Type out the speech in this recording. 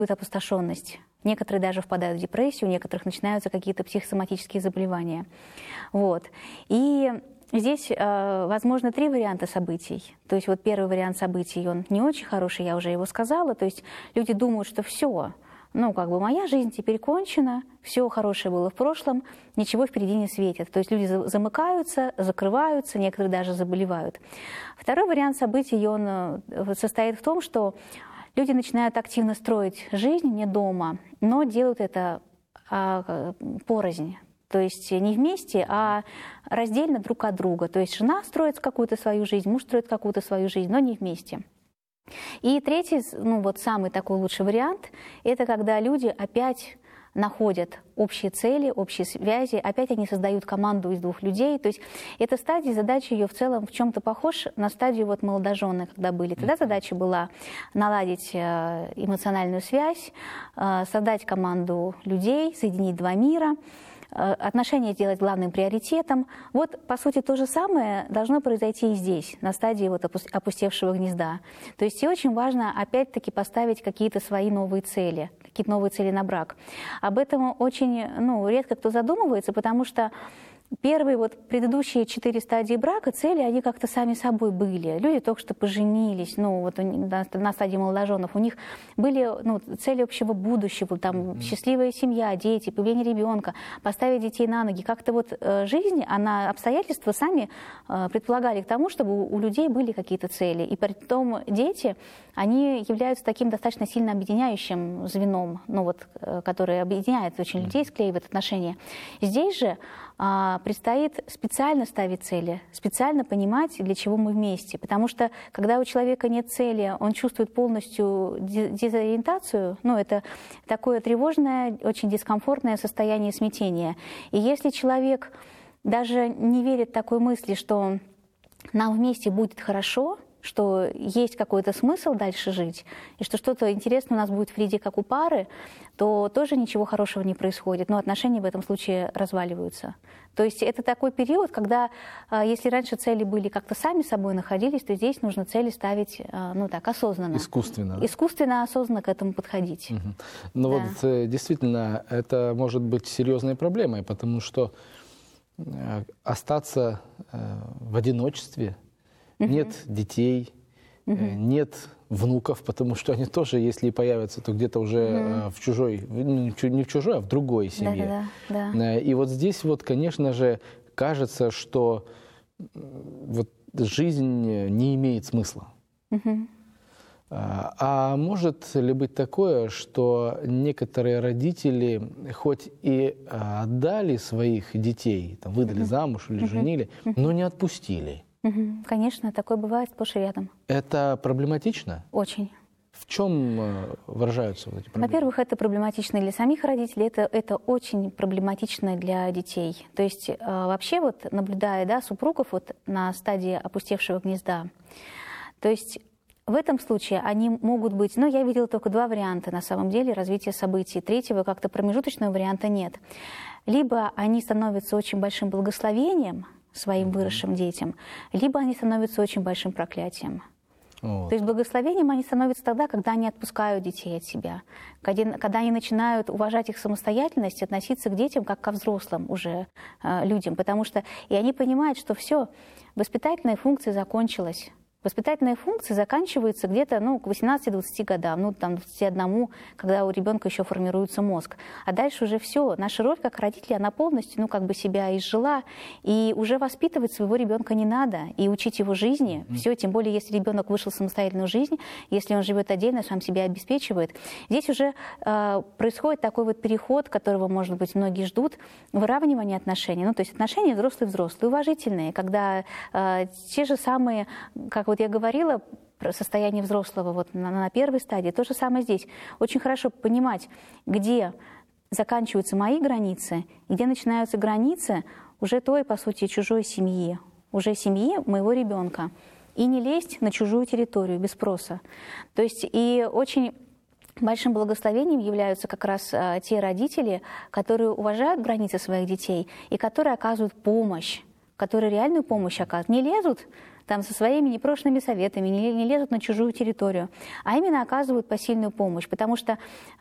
опустошенность. Некоторые даже впадают в депрессию, у некоторых начинаются какие-то психосоматические заболевания. Вот. И здесь возможно 3 варианта событий. То есть вот первый вариант событий, он не очень хороший, я уже его сказала. То есть люди думают, что все, ну как бы моя жизнь теперь кончена, все хорошее было в прошлом, ничего впереди не светит. То есть люди замыкаются, закрываются, некоторые даже заболевают. Второй вариант событий, он состоит в том, что люди начинают активно строить жизнь не дома, но делают это порознь. То есть не вместе, а раздельно друг от друга. То есть жена строит какую-то свою жизнь, муж строит какую-то свою жизнь, но не вместе. И третий, ну вот самый такой лучший вариант, это когда люди опять находят общие цели, общие связи, опять они создают команду из 2 людей. То есть эта стадия, задача ее в целом в чем-то похожа на стадию вот молодожены, когда были. Тогда задача была наладить эмоциональную связь, создать команду людей, соединить 2 мира, отношения сделать главным приоритетом. Вот, по сути, то же самое должно произойти и здесь, на стадии вот опустевшего гнезда. То есть и очень важно, опять-таки, поставить какие-то свои новые цели, какие-то новые цели на брак. Об этом очень редко кто задумывается, потому что первые вот предыдущие 4 стадии брака, цели, они как-то сами собой были. Люди только что поженились, на стадии молодоженов. У них были цели общего будущего, там, счастливая семья, дети, появление ребенка, поставить детей на ноги. Как-то вот жизнь, обстоятельства сами предполагали к тому, чтобы у людей были какие-то цели. И при том дети, они являются таким достаточно сильно объединяющим звеном, которое объединяет очень людей, склеивает отношения. Здесь же предстоит специально ставить цели, специально понимать, для чего мы вместе. Потому что, когда у человека нет цели, он чувствует полностью дезориентацию, это такое тревожное, очень дискомфортное состояние смятения. И если человек даже не верит такой мысли, что нам вместе будет хорошо, что есть какой-то смысл дальше жить, и что что-то интересное у нас будет впереди, как у пары, то тоже ничего хорошего не происходит. Но отношения в этом случае разваливаются. То есть это такой период, когда, если раньше цели были как-то сами собой находились, то здесь нужно цели ставить, осознанно. Искусственно. Искусственно, осознанно к этому подходить. Угу. Но действительно, это может быть серьезной проблемой, потому что остаться в одиночестве, нет детей, нет внуков, потому что они тоже, если и появятся, то где-то уже в чужой, не в чужой, а в другой семье. Да. И вот здесь, конечно же, кажется, что жизнь не имеет смысла. А может ли быть такое, что некоторые родители хоть и отдали своих детей, выдали замуж или женили, но не отпустили? Конечно, такое бывает сплошь и рядом. Это проблематично? Очень. В чем выражаются эти проблемы? Во-первых, это проблематично для самих родителей, это очень проблематично для детей. То есть вообще наблюдая супругов на стадии опустевшего гнезда, то есть в этом случае они могут быть, я видела только 2 варианта на самом деле развития событий. Третьего как-то промежуточного варианта нет. Либо они становятся очень большим благословением своим выросшим детям, либо они становятся очень большим проклятием. То есть благословением они становятся тогда, когда они отпускают детей от себя, когда они начинают уважать их самостоятельность, относиться к детям как ко взрослым уже людям, потому что и они понимают, что все, воспитательная функция закончилась. Воспитательные функции заканчиваются где-то к 18-20 годам, 21, когда у ребенка еще формируется мозг. А дальше уже все. Наша роль как родители, она полностью себя изжила. И уже воспитывать своего ребенка не надо. И учить его жизни. Все, тем более, если ребенок вышел в самостоятельную жизнь, если он живет отдельно, сам себя обеспечивает. Здесь уже происходит такой переход, которого, может быть, многие ждут, выравнивание отношений. То есть отношения взрослые-взрослые, уважительные, когда те же самые, как я говорила, про состояние взрослого на первой стадии, то же самое здесь. Очень хорошо понимать, где заканчиваются мои границы, где начинаются границы уже той, по сути, чужой семьи, уже семьи моего ребенка. И не лезть на чужую территорию без спроса. То есть и очень большим благословением являются как раз те родители, которые уважают границы своих детей и которые оказывают помощь, которые реальную помощь оказывают, не лезут там со своими непрошенными советами, не лезут на чужую территорию, а именно оказывают посильную помощь. Потому что